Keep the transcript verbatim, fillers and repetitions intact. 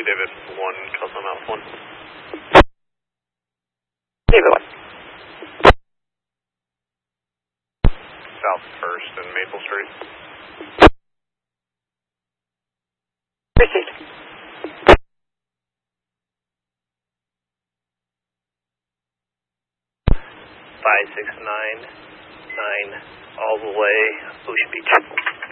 David one, Cosmo Mouse one. David one. South First and Maple Street. Received. Five six nine nine all the way Ocean Beach.